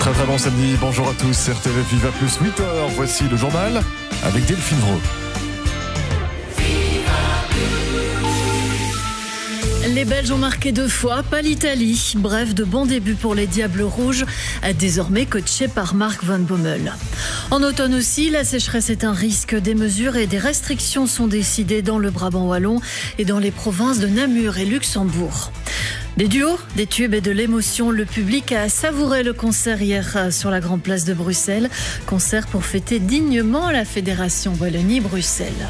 Très très bon samedi, bonjour à tous, RTV Viva Plus 8h, voici le journal avec Delphine Vreux. Les Belges ont marqué 2 fois, pas l'Italie. Bref, de bons débuts pour les Diables Rouges, désormais coachés par Mark Van Bommel. En automne aussi, la sécheresse est un risque. Des mesures et des restrictions sont décidées dans le Brabant wallon et dans les provinces de Namur et Luxembourg. Des duos, des tubes et de l'émotion. Le public a savouré le concert hier sur la Grande Place de Bruxelles. Concert pour fêter dignement la Fédération Wallonie-Bruxelles.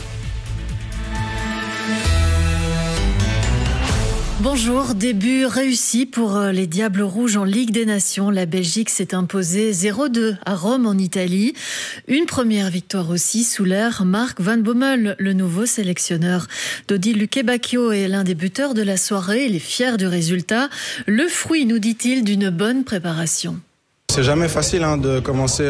Bonjour, début réussi pour les Diables Rouges en Ligue des Nations. La Belgique s'est imposée 0-2 à Rome en Italie. Une première victoire aussi sous l'ère Mark Van Bommel, le nouveau sélectionneur. Dodi Lukebakio est l'un des buteurs de la soirée. Il est fier du résultat. Le fruit, nous dit-il, d'une bonne préparation. C'est jamais facile de commencer,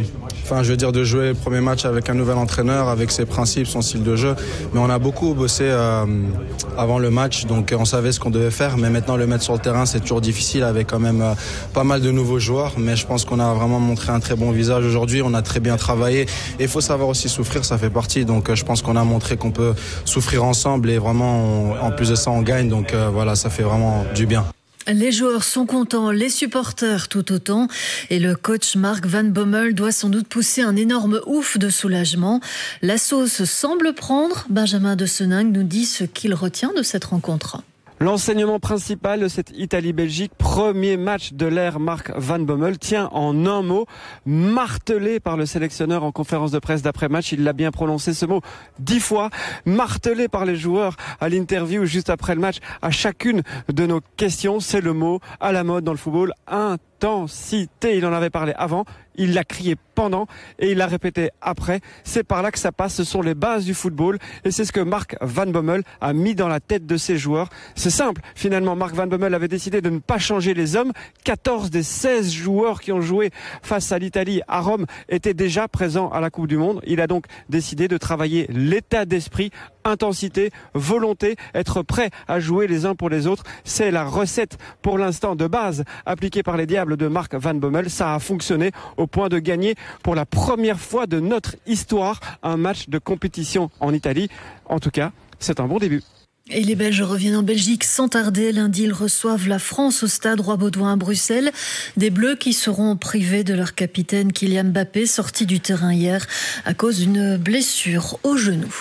de jouer le premier match avec un nouvel entraîneur, avec ses principes, son style de jeu. Mais on a beaucoup bossé avant le match, donc on savait ce qu'on devait faire. Mais maintenant, le mettre sur le terrain, c'est toujours difficile avec quand même pas mal de nouveaux joueurs. Mais je pense qu'on a vraiment montré un très bon visage aujourd'hui. On a très bien travaillé. Et il faut savoir aussi souffrir, ça fait partie. Donc je pense qu'on a montré qu'on peut souffrir ensemble. Et vraiment, en plus de ça, on gagne. Donc voilà, ça fait vraiment du bien. Les joueurs sont contents, les supporters tout autant. Et le coach Mark Van Bommel doit sans doute pousser un énorme ouf de soulagement. La sauce semble prendre. Benjamin de Seningue nous dit ce qu'il retient de cette rencontre. L'enseignement principal de cette Italie-Belgique, premier match de l'ère Mark Van Bommel, tient en un mot, martelé par le sélectionneur en conférence de presse d'après-match. Il l'a bien prononcé ce mot 10 fois, martelé par les joueurs à l'interview juste après le match. À chacune de nos questions, c'est le mot à la mode dans le football, intensité. Il en avait parlé avant, il l'a crié pendant et il l'a répété après. C'est par là que ça passe, ce sont les bases du football et c'est ce que Mark Van Bommel a mis dans la tête de ses joueurs. C'est simple, finalement Mark Van Bommel avait décidé de ne pas changer les hommes. 14 des 16 joueurs qui ont joué face à l'Italie à Rome étaient déjà présents à la Coupe du Monde. Il a donc décidé de travailler l'état d'esprit, intensité, volonté, être prêt à jouer les uns pour les autres. C'est la recette pour l'instant de base appliquée par les Diables de Mark Van Bommel. Ça a fonctionné au point de gagner pour la première fois de notre histoire un match de compétition en Italie. En tout cas, c'est un bon début. Et les Belges reviennent en Belgique sans tarder. Lundi, ils reçoivent la France au stade Roi-Baudouin à Bruxelles. Des Bleus qui seront privés de leur capitaine Kylian Mbappé, sorti du terrain hier à cause d'une blessure au genou.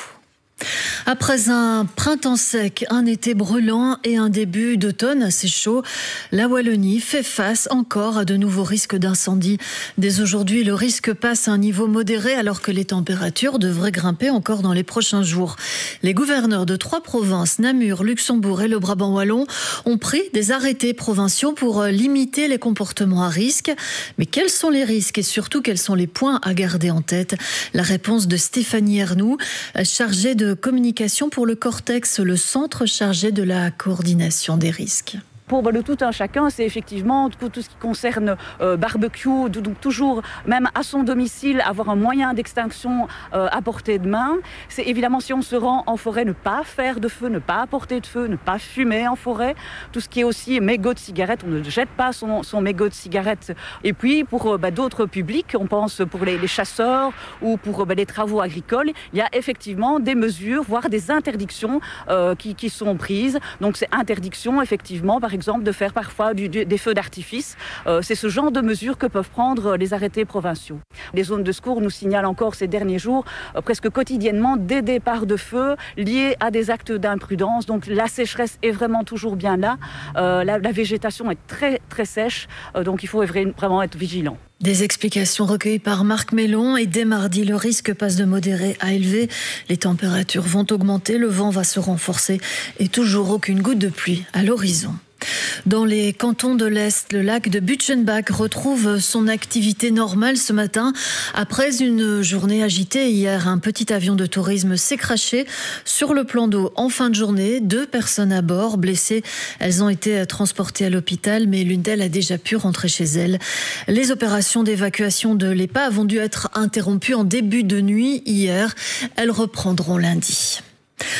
Après un printemps sec, un été brûlant et un début d'automne assez chaud, la Wallonie fait face encore à de nouveaux risques d'incendie. Dès aujourd'hui, le risque passe à un niveau modéré alors que les températures devraient grimper encore dans les prochains jours. Les gouverneurs de 3 provinces, Namur, Luxembourg et le Brabant wallon, ont pris des arrêtés provinciaux pour limiter les comportements à risque. Mais quels sont les risques et surtout quels sont les points à garder en tête? La réponse de Stéphanie Ernoux, chargée de communication pour le Cortex, le centre chargé de la coordination des risques. Pour le tout un chacun, c'est effectivement tout ce qui concerne barbecue, donc toujours, même à son domicile, avoir un moyen d'extinction à portée de main. C'est évidemment, si on se rend en forêt, ne pas faire de feu, ne pas apporter de feu, ne pas fumer en forêt. Tout ce qui est aussi mégot de cigarette, on ne jette pas son mégot de cigarette. Et puis, pour d'autres publics, on pense pour les chasseurs ou pour les travaux agricoles, il y a effectivement des mesures, voire des interdictions qui sont prises. Donc, c'est interdiction, effectivement, par exemple, de faire parfois des feux d'artifice. C'est ce genre de mesures que peuvent prendre les arrêtés provinciaux. Les zones de secours nous signalent encore ces derniers jours presque quotidiennement des départs de feu liés à des actes d'imprudence. Donc la sécheresse est vraiment toujours bien là. La végétation est très très sèche, donc il faut vraiment être vigilant. Des explications recueillies par Marc Mellon et dès mardi, le risque passe de modéré à élevé. Les températures vont augmenter, le vent va se renforcer et toujours aucune goutte de pluie à l'horizon. Dans les cantons de l'Est, le lac de Butchenbach retrouve son activité normale ce matin. Après une journée agitée hier, un petit avion de tourisme s'est crashé sur le plan d'eau en fin de journée. 2 personnes à bord blessées. Elles ont été transportées à l'hôpital, mais l'une d'elles a déjà pu rentrer chez elle. Les opérations d'évacuation de l'épave ont dû être interrompues en début de nuit hier. Elles reprendront lundi.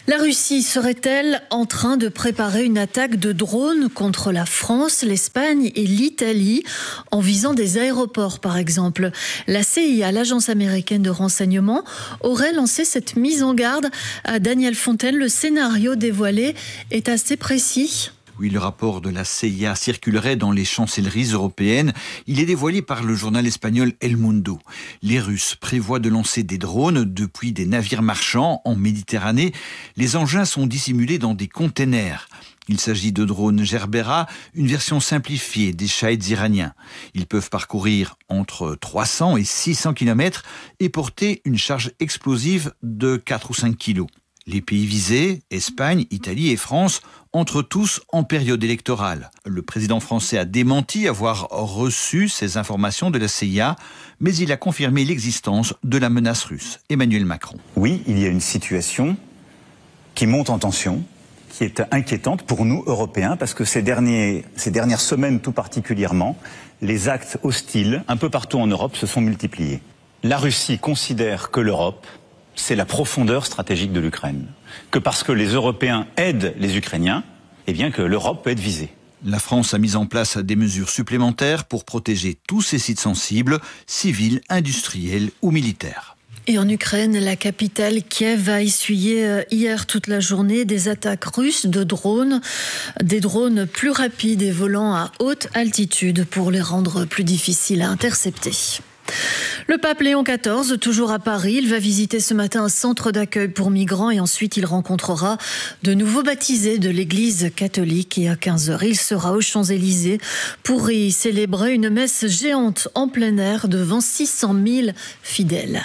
La Russie serait-elle en train de préparer une attaque de drones contre la France, l'Espagne et l'Italie, en visant des aéroports par exemple ? La CIA, l'agence américaine de renseignement, aurait lancé cette mise en garde à Daniel Fontaine. Le scénario dévoilé est assez précis. Oui, le rapport de la CIA circulerait dans les chancelleries européennes. Il est dévoilé par le journal espagnol El Mundo. Les Russes prévoient de lancer des drones depuis des navires marchands en Méditerranée. Les engins sont dissimulés dans des containers. Il s'agit de drones Gerbera, une version simplifiée des Shahed iraniens. Ils peuvent parcourir entre 300 et 600 km et porter une charge explosive de 4 ou 5 kilos. Les pays visés, Espagne, Italie et France, entrent tous en période électorale. Le président français a démenti avoir reçu ces informations de la CIA, mais il a confirmé l'existence de la menace russe. Emmanuel Macron. Oui, il y a une situation qui monte en tension, qui est inquiétante pour nous, Européens, parce que ces dernières semaines tout particulièrement, les actes hostiles, un peu partout en Europe, se sont multipliés. La Russie considère que l'Europe, c'est la profondeur stratégique de l'Ukraine. Que parce que les Européens aident les Ukrainiens, eh bien que l'Europe peut être visée. La France a mis en place des mesures supplémentaires pour protéger tous ces sites sensibles, civils, industriels ou militaires. Et en Ukraine, la capitale Kiev a essuyé hier toute la journée des attaques russes de drones, des drones plus rapides et volant à haute altitude pour les rendre plus difficiles à intercepter. Le pape Léon XIV, toujours à Paris, il va visiter ce matin un centre d'accueil pour migrants et ensuite il rencontrera de nouveaux baptisés de l'église catholique et à 15h, il sera aux Champs-Élysées pour y célébrer une messe géante en plein air devant 600 000 fidèles.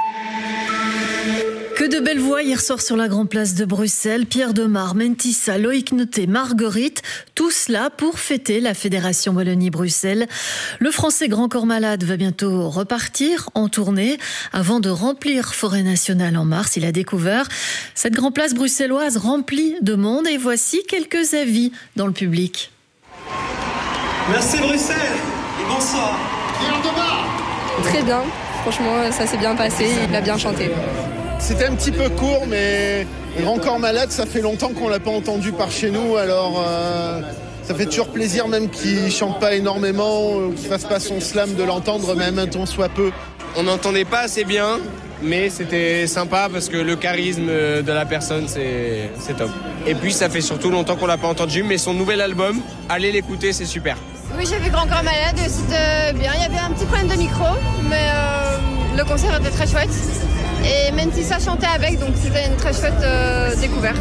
Que de belles voix hier soir sur la grande place de Bruxelles. Pierre Demar, Mentissa, Loïc Noté, Marguerite, tout cela pour fêter la Fédération Wallonie-Bruxelles. Le Français Grand Corps Malade va bientôt repartir en tournée avant de remplir Forêt Nationale en mars. Il a découvert cette grande place bruxelloise remplie de monde et voici quelques avis dans le public. Merci Bruxelles et bonsoir. Pierre Demar. Très bien, franchement ça s'est bien passé, il a bien chanté. C'était un petit peu court, mais Grand Corps Malade, ça fait longtemps qu'on l'a pas entendu par chez nous, alors ça fait toujours plaisir, même qu'il chante pas énormément, qu'il fasse pas son slam, de l'entendre, même un ton soit peu. On n'entendait pas assez bien, mais c'était sympa parce que le charisme de la personne, c'est top. Et puis ça fait surtout longtemps qu'on l'a pas entendu, mais son nouvel album, allez l'écouter, c'est super. Oui, j'ai vu Grand Corps Malade, c'était bien. Il y avait un petit problème de micro, mais le concert était très chouette. Et Mentissa chantait avec, donc c'était une très chouette découverte.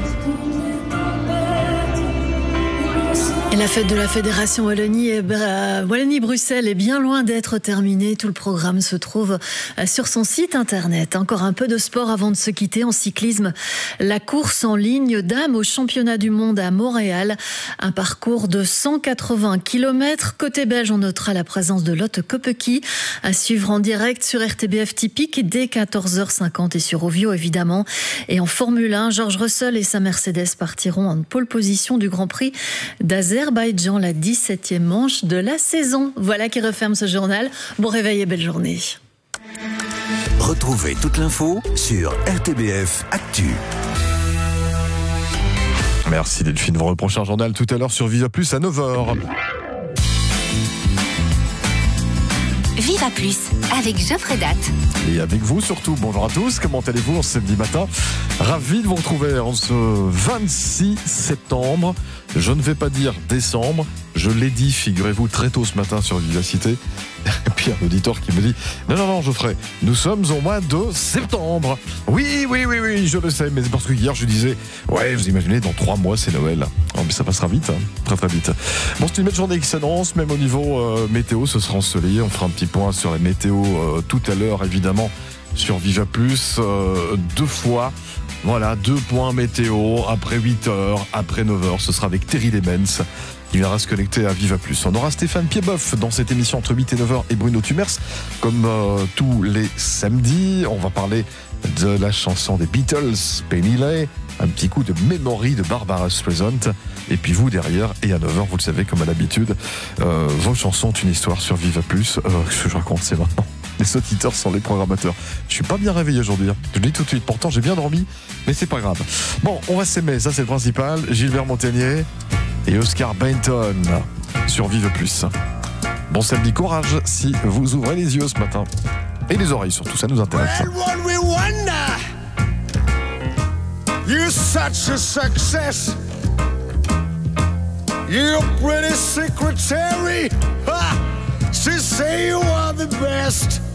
Et la fête de la Fédération Wallonie-Bruxelles est bien loin d'être terminée. Tout le programme se trouve sur son site internet. Encore un peu de sport avant de se quitter. En cyclisme, la course en ligne dames au championnat du monde à Montréal. Un parcours de 180 km. Côté belge, on notera la présence de Lotte Kopecky à suivre en direct sur RTBF Typique dès 14h50 et sur Ovio évidemment. Et en Formule 1, George Russell et sa Mercedes partiront en pole position du Grand Prix d'Azerbaïdjan, la 17e manche de la saison. Voilà qui referme ce journal. Bon réveil et belle journée. Retrouvez toute l'info sur RTBF Actu. Merci Delphine. Vous reprochez prochain journal tout à l'heure sur Viva Plus à 9h. Viva Plus avec Geoffrey Datt. Et avec vous surtout. Bonjour à tous. Comment allez-vous en ce samedi matin ? Ravi de vous retrouver en ce 26 septembre. Je ne vais pas dire décembre. Je l'ai dit, figurez-vous, très tôt ce matin sur Vivacité. Et puis un auditeur qui me dit non, Geoffrey, nous sommes au mois de septembre. Oui, je le sais, mais c'est parce que hier je disais ouais, vous imaginez, dans 3 mois c'est Noël. Oh, mais ça passera vite, hein, très vite. Bon, c'est une belle journée qui s'annonce, même au niveau météo, ce sera ensoleillé. On fera un petit point sur la météo tout à l'heure, évidemment, sur Viva Plus, 2 fois. Voilà, 2 points météo, après 8h, après 9h, ce sera avec Terry Lemens qui viendra se connecter à Viva Plus. On aura Stéphane Piedboeuf dans cette émission entre 8 et 9h et Bruno Tumers, comme tous les samedis. On va parler de la chanson des Beatles, Penny Lane, un petit coup de Memory de Barbara Streisand. Et puis vous derrière, et à 9h, vous le savez comme à l'habitude, vos chansons ont une histoire sur Viva Plus. Ce que je raconte, c'est maintenant. Les auditeurs sont les programmateurs. Je suis pas bien réveillé aujourd'hui, hein. Je le dis tout de suite. Pourtant, j'ai bien dormi, mais c'est pas grave. Bon, on va s'aimer, ça c'est le principal. Gilbert Montagnier et Oscar Benton sur Vive Plus. Bon samedi, courage si vous ouvrez les yeux ce matin. Et les oreilles surtout, ça nous intéresse. Well, what we wonder, you're such a success. You're pretty secretary. Ha! She say you are the best.